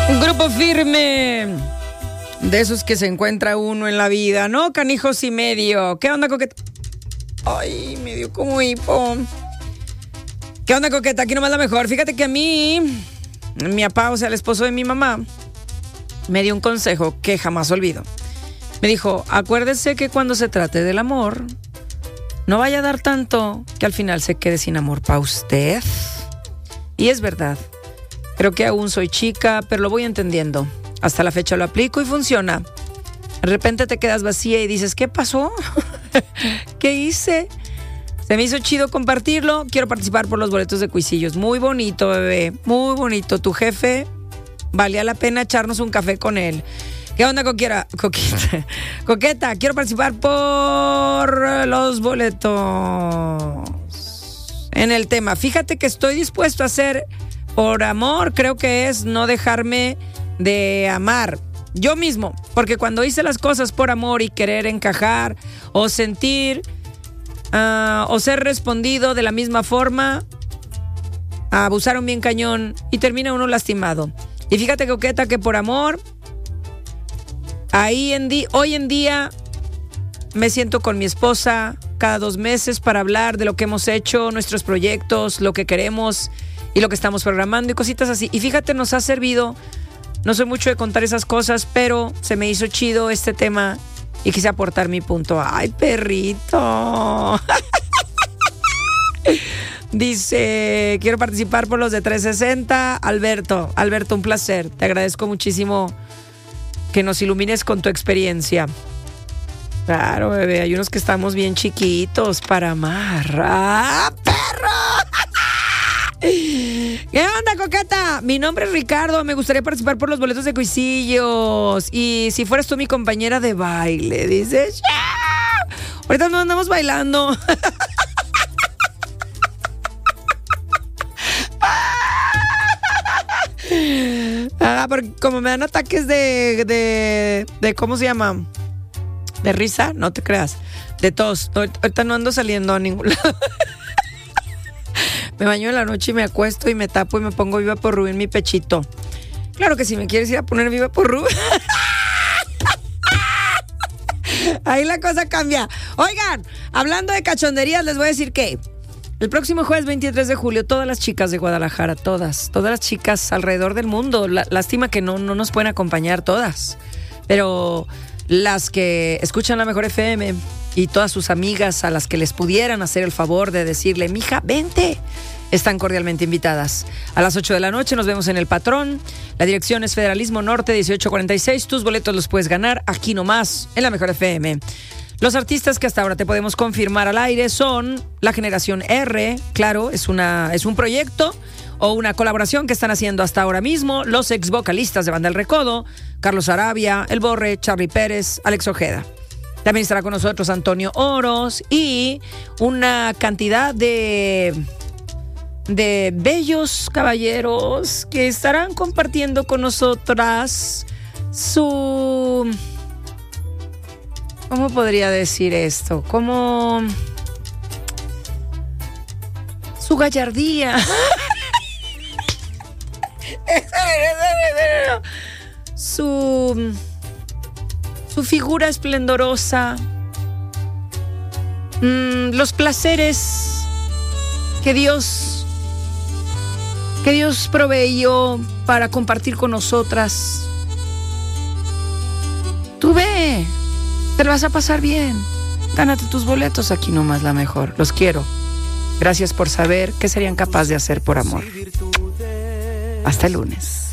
Un grupo firme. De esos que se encuentra uno en la vida, ¿no? Canijos y medio. ¿Qué onda, Coqueta? Ay, me dio como hipo. ¿Qué onda, Coqueta? Aquí nomás la mejor. Fíjate que a mí, mi papá, o sea, el esposo de mi mamá, me dio un consejo que jamás olvido. Me dijo, acuérdese que cuando se trate del amor, no vaya a dar tanto que al final se quede sin amor para usted. Y es verdad. Creo que aún soy chica, pero lo voy entendiendo. Hasta la fecha lo aplico y funciona. De repente te quedas vacía y dices, ¿qué pasó? ¿Qué hice? Se me hizo chido compartirlo. Quiero participar por los boletos de Cuisillos. Muy bonito, bebé. Muy bonito. Tu jefe, valía la pena echarnos un café con él. ¿Qué onda, Coqueta? Coqueta, quiero participar por los boletos. En el tema, fíjate que estoy dispuesto a hacer por amor. Creo que es no dejarme de amar yo mismo, porque cuando hice las cosas por amor y querer encajar o sentir o ser respondido de la misma forma, abusaron bien cañón y termina uno lastimado. Y fíjate, Coqueta, que por amor hoy en día me siento con mi esposa cada 2 meses para hablar de lo que hemos hecho, nuestros proyectos, lo que queremos y lo que estamos programando y cositas así. Y fíjate, nos ha servido. No soy mucho de contar esas cosas, pero se me hizo chido este tema y quise aportar mi punto. ¡Ay, perrito! Dice, quiero participar por los de 360. Alberto, un placer. Te agradezco muchísimo que nos ilumines con tu experiencia. Claro, bebé, hay unos que estamos bien chiquitos para amar. ¡Ah, perro! ¿Qué onda, Coqueta? Mi nombre es Ricardo, me gustaría participar por los boletos de Cuisillos. Y si fueras tú mi compañera de baile, dices, ¡yeah! Ahorita no andamos bailando. Porque como me dan ataques de ¿cómo se llama? De risa, no te creas. De tos. Ahorita no ando saliendo a ningún lado. Me baño en la noche y me acuesto y me tapo y me pongo Viva por Rubí en mi pechito. Claro que si me quieres ir a poner Viva por Rubí, ahí la cosa cambia. Oigan, hablando de cachonderías, les voy a decir que el próximo jueves 23 de julio, todas las chicas de Guadalajara, todas las chicas alrededor del mundo, lástima que no nos pueden acompañar todas, pero las que escuchan la Mejor FM y todas sus amigas a las que les pudieran hacer el favor de decirle, mija, vente, están cordialmente invitadas. A las 8 de la noche nos vemos en El Patrón. La dirección es Federalismo Norte 1846. Tus boletos los puedes ganar aquí nomás en la Mejor FM. Los artistas que hasta ahora te podemos confirmar al aire son La Generación R, claro, es un proyecto o una colaboración que están haciendo hasta ahora mismo los ex vocalistas de Banda El Recodo, Carlos Arabia, El Borre, Charly Pérez, Alex Ojeda. También estará con nosotros Antonio Oros y una cantidad de bellos caballeros que estarán compartiendo con nosotras ¿cómo podría decir esto? Como su gallardía. Su figura esplendorosa, los placeres que Dios proveyó para compartir con nosotras. Tú ve, te lo vas a pasar bien. Gánate tus boletos aquí nomás, la mejor. Los quiero. Gracias por saber qué serían capaces de hacer por amor. Hasta el lunes.